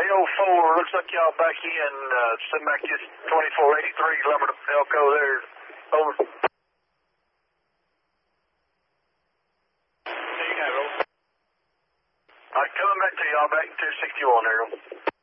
AO4, looks like y'all back in, send back this 2483 Lumber to Elko there. Over. You got it, over. Alright, coming back to y'all back in 261 there.